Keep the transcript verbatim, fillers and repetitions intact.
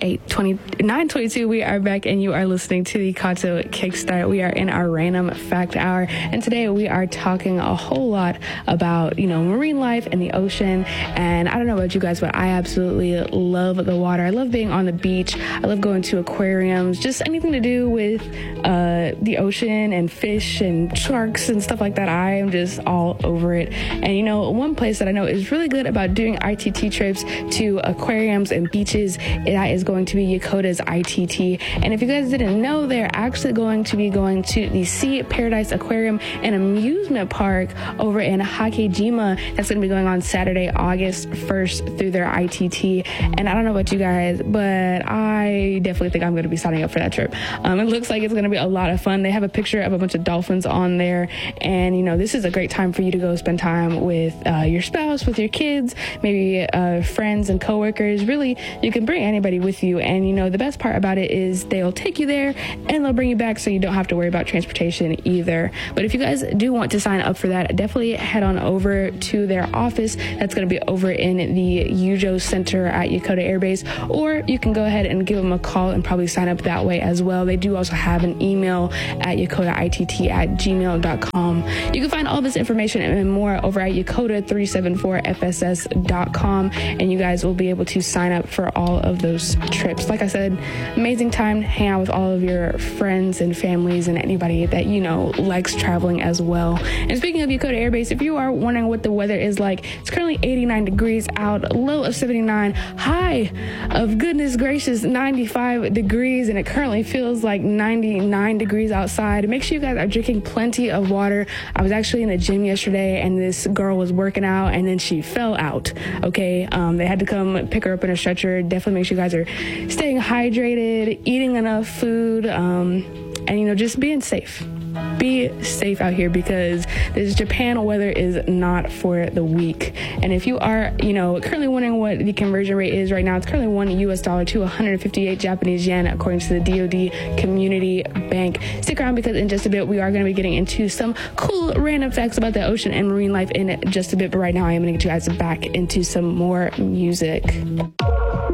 eight twenty, nine twenty-two. We are back and you are listening to the Kato Kickstart. We are in our random fact hour, and today we are talking a whole lot about, you know, marine life and the ocean. And I don't know about you guys, but I absolutely love the water. I love being on the beach. I love going to aquariums, just anything to do with uh, the ocean and fish and sharks and stuff like that. I am just all over it. And, you know, one place that I know is really good about doing I T T trips to aquariums and beaches, that is going to be Yokota's I T T. And if you guys didn't know, they're actually going to be going to the Sea Paradise Aquarium and Amusement Park over in Hakejima. That's going to be going on Saturday, August first through their I T T. And I don't know about you guys, but I definitely think I'm going to be signing up for that trip. Um, it looks like it's going to be a lot of fun. They have a picture of a bunch of dolphins on there. And, you know, this is a great time for you to go spend time with uh, your spouse, with your kids, maybe uh, friends and coworkers. Really, you can bring anybody with you. And, you know, the best part about it is they'll take you there and they'll bring you back, so you don't have to worry about transportation either. But if you guys do want to sign up for that, definitely head on over to their office. That's going to be over in the Yujo Center at Yokota Air Base, or you can go ahead and give them a call and probably sign up that way as well. They do also have an email at yokotaitt at gmail dot com. You can find all this information and more over at yokota three seven four f s s dot com, and you guys will be able to sign up for all of those trips. Like I said, amazing time to hang out with all of your friends and families and anybody that, you know, likes traveling as well. And speaking of Yokota Air Base, if you are wondering what the weather is like, it's currently eighty-nine degrees out, low of seventy-nine, high of goodness gracious ninety-five degrees, and it currently feels like ninety-nine degrees outside. Make sure you guys are drinking plenty of water. I was actually in the gym yesterday and this girl was working out and then she fell out. Okay, um, they had to come pick her up in a stretcher. Definitely make sure you guys are staying hydrated, eating enough food, um, and, you know, just being safe. Be safe out here, because this Japan weather is not for the weak. And if you are, you know, currently wondering what the conversion rate is right now, it's currently one U S dollar to one hundred fifty-eight Japanese yen, according to the D O D Community Bank. Stick around, because in just a bit, we are going to be getting into some cool random facts about the ocean and marine life in just a bit. But right now, I am going to get you guys back into some more music.